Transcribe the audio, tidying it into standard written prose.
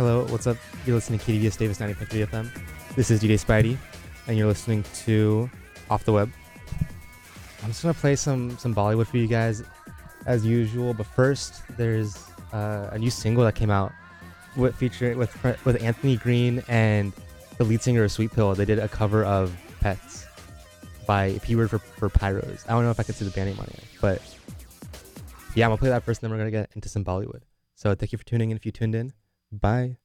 Hello, what's up? You're listening to KDVS Davis 90.3 FM. This is DJ Spidey, and you're listening to Off the Web. I'm just gonna play some Bollywood for you guys, as usual. But first, there's a new single that came out with Anthony Green and the lead singer of Sweet Pill. They did a cover of Pets by P Word for Pyros. I don't know if I could see the band name on here, but yeah, I'm gonna play that first, and then we're gonna get into some Bollywood. So thank you for tuning in. If you tuned in, bye.